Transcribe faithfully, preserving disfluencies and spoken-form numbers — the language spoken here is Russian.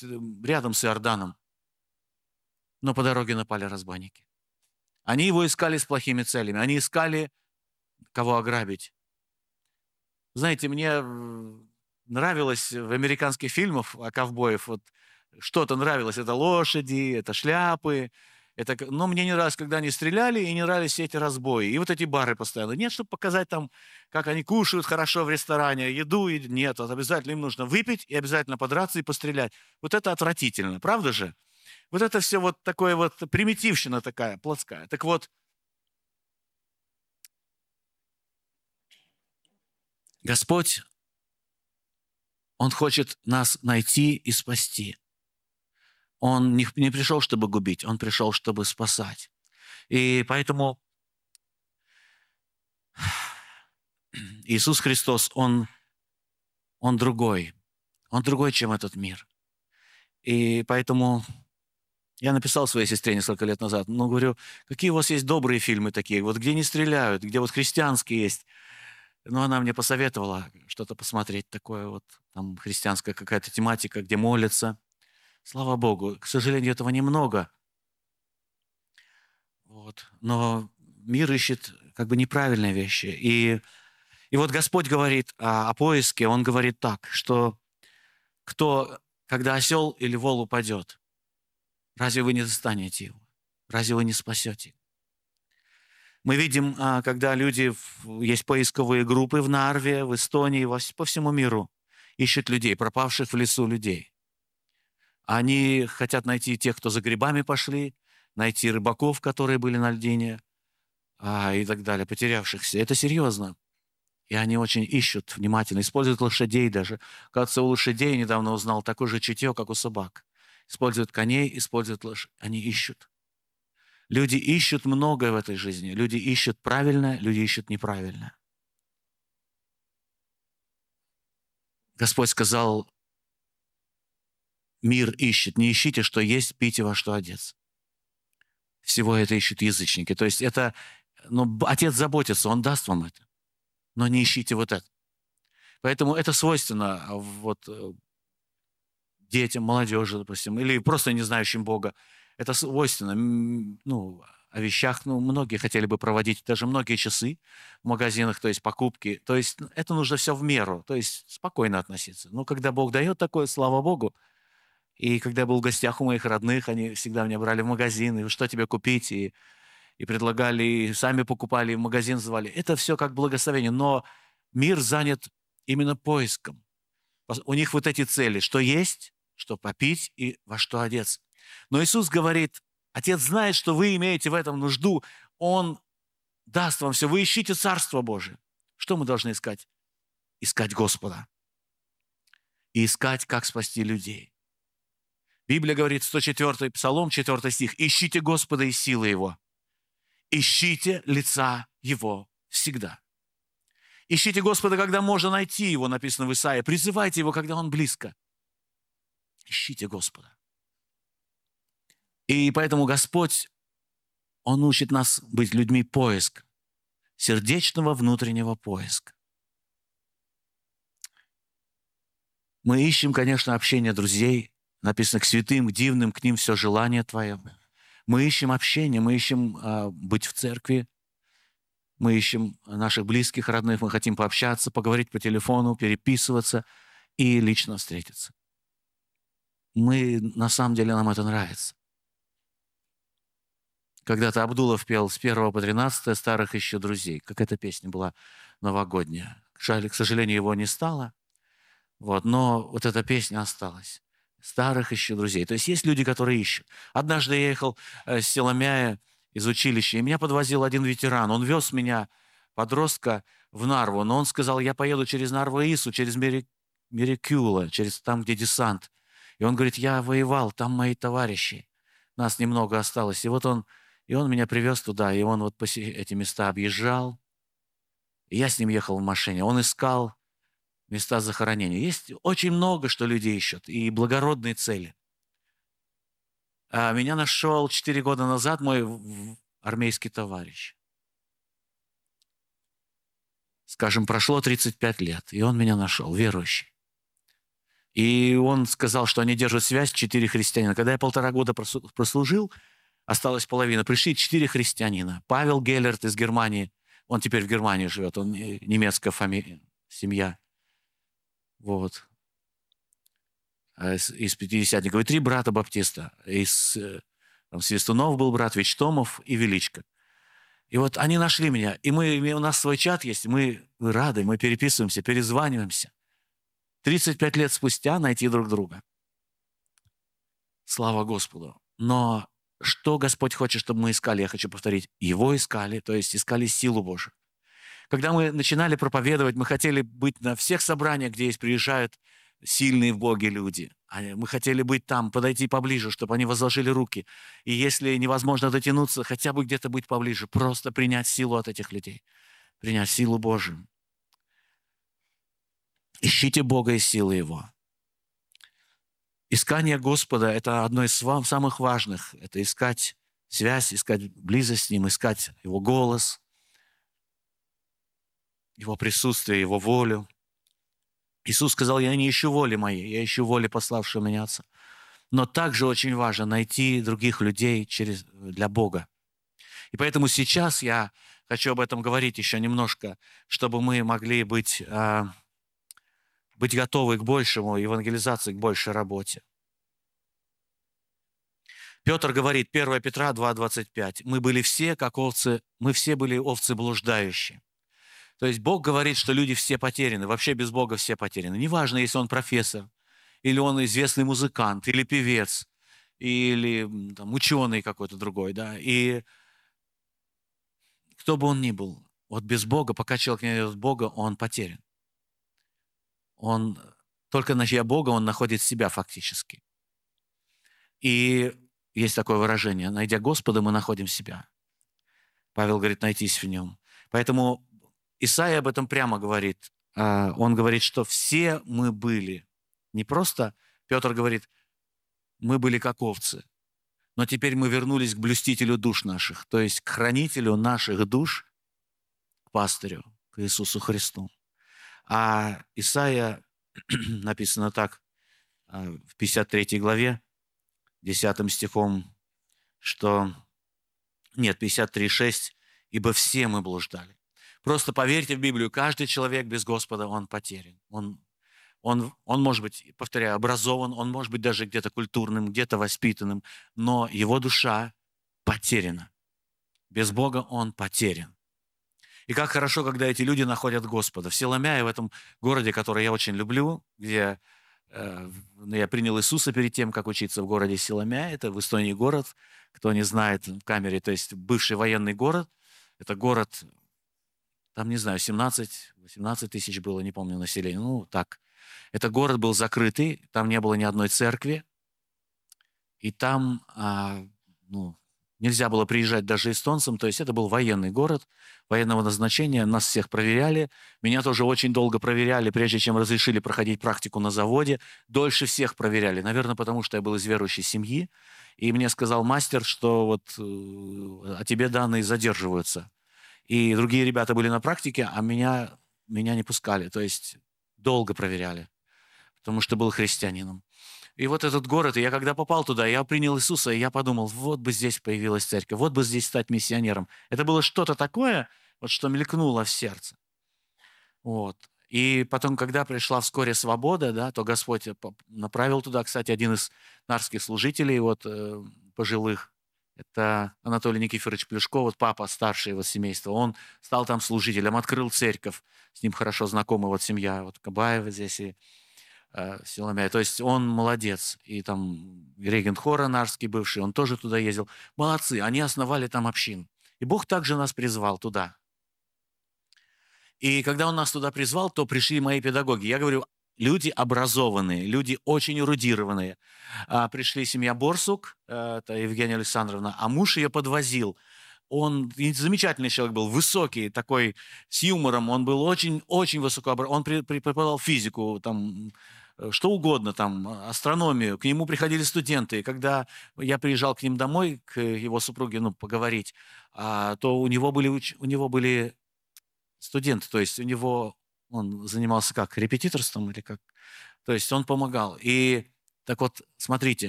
есть рядом с Иорданом. Но по дороге напали разбойники. Они его искали с плохими целями. Они искали, кого ограбить. Знаете, мне нравилось в американских фильмах о ковбоях, вот что-то нравилось. Это лошади, это шляпы. Это... Но мне не нравилось, когда они стреляли, и не нравились все эти разбои. И вот эти бары постоянно. Нет, чтобы показать там, как они кушают хорошо в ресторане, еду. И... Нет, вот обязательно им нужно выпить и обязательно подраться и пострелять. Вот это отвратительно, правда же? Вот это все вот такое вот примитивщина такая, плотская. Так вот, Господь, Он хочет нас найти и спасти. Он не, не пришел, чтобы губить, Он пришел, чтобы спасать. И поэтому Иисус Христос, Он, Он другой. Он другой, чем этот мир. И поэтому я написал своей сестре несколько лет назад, ну, говорю, какие у вас есть добрые фильмы такие, вот где не стреляют, где вот христианские есть. Но она мне посоветовала что-то посмотреть такое вот, там христианская какая-то тематика, где молятся. Слава Богу, к сожалению, этого немного. Вот. Но мир ищет как бы неправильные вещи. И, и вот Господь говорит о, о поиске, Он говорит так, что кто, когда осел или вол упадет, разве вы не застанете его? Разве вы не спасете? Мы видим, когда люди, есть поисковые группы в Нарве, в Эстонии, по всему миру, ищут людей, пропавших в лесу людей. Они хотят найти тех, кто за грибами пошли, найти рыбаков, которые были на льдине, а, и так далее, потерявшихся. Это серьезно. И они очень ищут внимательно, используют лошадей даже. Кажется, у лошадей, недавно узнал, такое же чутье, как у собак. Используют коней, используют лошадей. Они ищут. Люди ищут многое в этой жизни. Люди ищут правильное, люди ищут неправильное. Господь сказал, мир ищет. Не ищите, что есть, пейте, во что одеться. Всего это ищут язычники. То есть это, ну, Отец заботится, Он даст вам это. Но не ищите вот это. Поэтому это свойственно вот детям, молодежи, допустим, или просто не знающим Бога. Это свойственно. Ну, о вещах, ну, многие хотели бы проводить даже многие часы в магазинах, то есть покупки. То есть это нужно все в меру, то есть спокойно относиться. Но когда Бог дает такое, слава Богу. И когда я был в гостях у моих родных, они всегда меня брали в магазин, и что тебе купить, и, и предлагали, и сами покупали, и в магазин звали. Это все как благословение. Но мир занят именно поиском. У них вот эти цели, что есть, что попить и во что одеться. Но Иисус говорит, Отец знает, что вы имеете в этом нужду, Он даст вам все. Вы ищите Царство Божие. Что мы должны искать? Искать Господа. И искать, как спасти людей. Библия говорит, сто четвёртый Псалом, четвёртый стих, «Ищите Господа и силы Его, ищите лица Его всегда». Ищите Господа, когда можно найти Его, написано в Исаии. Призывайте Его, когда Он близко. Ищите Господа. И поэтому Господь, Он учит нас быть людьми поиска, сердечного внутреннего поиска. Мы ищем, конечно, общение друзей. Написано, к святым, к дивным, к ним все желание Твое. Мы ищем общение, мы ищем э, быть в церкви. Мы ищем наших близких, родных. Мы хотим пообщаться, поговорить по телефону, переписываться и лично встретиться. Мы, на самом деле, нам это нравится. Когда-то Абдулов пел с первого по тринадцатое «Старых еще друзей». Какая-то песня была новогодняя. Жаль, к сожалению, его не стало. Вот, но вот эта песня осталась. «Старых еще друзей». То есть есть люди, которые ищут. Однажды я ехал с Селомяя из училища, и меня подвозил один ветеран. Он вез меня, подростка, в Нарву. Но он сказал, я поеду через Нарву-Ису, через Мерикюла, через там, где десант. И он говорит, я воевал, там мои товарищи. Нас немного осталось. И вот он И он меня привез туда, и он вот эти места объезжал. И я с ним ехал в машине. Он искал места захоронения. Есть очень много, что люди ищут, и благородные цели. А меня нашел четыре года назад мой армейский товарищ. Скажем, прошло тридцать пять лет, и он меня нашел, верующий. И он сказал, что они держат связь, четыре христианина. Когда я полтора года прослужил, осталась половина. Пришли четыре христианина. Павел Геллерт из Германии. Он теперь в Германии живет. Он немецкая фамилия, семья. Вот. Из пятидесятников. И три брата баптиста. Из там, Свистунов был брат, Вечтомов и Величко. И вот они нашли меня. И мы, у нас свой чат есть. Мы, мы рады, мы переписываемся, перезваниваемся. тридцать пять лет спустя найти друг друга. Слава Господу. Но что Господь хочет, чтобы мы искали? Я хочу повторить. Его искали, то есть искали силу Божию. Когда мы начинали проповедовать, мы хотели быть на всех собраниях, где есть приезжают сильные в Боге люди. Мы хотели быть там, подойти поближе, чтобы они возложили руки. И если невозможно дотянуться, хотя бы где-то быть поближе, просто принять силу от этих людей. Принять силу Божию. Ищите Бога и силы Его. Искание Господа – это одно из самых важных. Это искать связь, искать близость с Ним, искать Его голос, Его присутствие, Его волю. Иисус сказал: «Я не ищу воли моей, я ищу воли пославшего меня Отца». Но также очень важно найти других людей через, для Бога. И поэтому сейчас я хочу об этом говорить еще немножко, чтобы мы могли быть, э, быть готовы к большему евангелизации, к большей работе. Петр говорит, первое Петра два двадцать пять, «Мы были все, как овцы, мы все были овцы блуждающие». То есть Бог говорит, что люди все потеряны, вообще без Бога все потеряны. Неважно, если он профессор, или он известный музыкант, или певец, или там, ученый какой-то другой, да, и кто бы он ни был, вот без Бога, пока человек не найдет Бога, он потерян. Он, только найдя Бога, он находит себя фактически. И есть такое выражение, найдя Господа, мы находим себя. Павел говорит, найтись в нем. Поэтому Исаия об этом прямо говорит. Он говорит, что все мы были. Не просто, Петр говорит, мы были как овцы, но теперь мы вернулись к блюстителю душ наших, то есть к хранителю наших душ, к пастырю, к Иисусу Христу. А Исаия написано так, в пятьдесят третьей главе, десятым стихом, что, нет, пятьдесят три шесть, «Ибо все мы блуждали». Просто поверьте в Библию, каждый человек без Господа, он потерян. Он, он, он может быть, повторяю, образован, он может быть даже где-то культурным, где-то воспитанным, но его душа потеряна. Без Бога он потерян. И как хорошо, когда эти люди находят Господа. В Селомяе, в этом городе, который я очень люблю, где э, я принял Иисуса перед тем, как учиться в городе Селомяе, это в Эстонии город, кто не знает, в камере, то есть бывший военный город, это город, там, не знаю, семнадцать-восемнадцать тысяч было, не помню, населения, ну, так. Это город был закрытый, там не было ни одной церкви, и там, а, ну, нельзя было приезжать даже эстонцам, то есть это был военный город, военного назначения, нас всех проверяли, меня тоже очень долго проверяли, прежде чем разрешили проходить практику на заводе, дольше всех проверяли, наверное, потому что я был из верующей семьи, и мне сказал мастер, что вот о тебе данные задерживаются. И другие ребята были на практике, а меня, меня не пускали, то есть долго проверяли, потому что был христианином. И вот этот город, и я когда попал туда, я принял Иисуса, и я подумал, вот бы здесь появилась церковь, вот бы здесь стать миссионером. Это было что-то такое, вот что мелькнуло в сердце. Вот. И потом, когда пришла вскоре свобода, да, то Господь направил туда, кстати, один из нарских служителей, вот, э, пожилых, это Анатолий Никифорович Плюшко, вот папа старший его семейства, он стал там служителем, открыл церковь, с ним хорошо знакома вот семья, вот Кабаева здесь и Селомяя. То есть он молодец. И там регент хора нарский бывший, он тоже туда ездил. Молодцы, они основали там общину. И Бог также нас призвал туда. И когда Он нас туда призвал, то пришли мои педагоги. Я говорю, люди образованные, люди очень эрудированные. А, пришли семья Борсук, это Евгения Александровна, а муж ее подвозил. Он замечательный человек был, высокий, такой, с юмором. Он был очень-очень высокообразованный. Он преподавал физику, там, что угодно, там, астрономию. К нему приходили студенты. И когда я приезжал к ним домой, к его супруге, ну, поговорить, а, то у него были, у него были студенты. То есть у него, он занимался как, репетиторством или как? То есть он помогал. И так вот, смотрите,